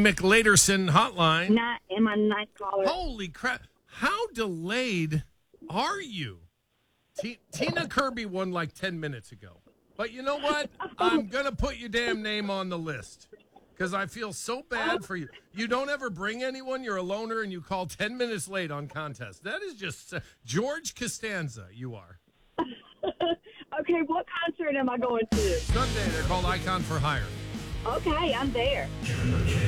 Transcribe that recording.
McLaderson hotline. Am I a nice caller? Holy crap. How delayed are you? Tina Kirby won like 10 minutes ago. But you know what? I'm going to put your damn name on the list because I feel so bad for you. You don't ever bring anyone. You're a loner, and you call 10 minutes late on contest. That is just George Costanza, you are. Okay, what concert am I going to? Sunday, they're called Icon for Hire. Okay, I'm there.